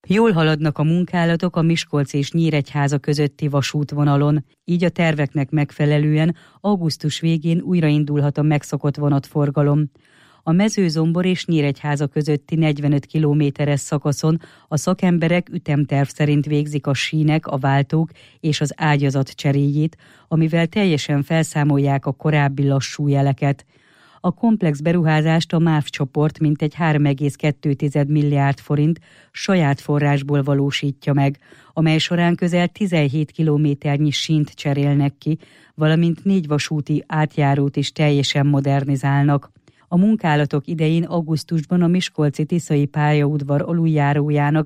Jól haladnak a munkálatok a Miskolc és Nyíregyháza közötti vasútvonalon, így a terveknek megfelelően augusztus végén újraindulhat a megszokott vonatforgalom. A Mezőzombor és Nyíregyháza közötti 45 kilométeres szakaszon a szakemberek ütemterv szerint végzik a sínek, a váltók és az ágyazat cseréjét, amivel teljesen felszámolják a korábbi lassú jeleket. A komplex beruházást a MÁV csoport mintegy 3,2 milliárd forint saját forrásból valósítja meg, amely során közel 17 kilométernyi sínt cserélnek ki, valamint 4 vasúti átjárót is teljesen modernizálnak. A munkálatok idején augusztusban a miskolci Tiszai pályaudvar aluljárójának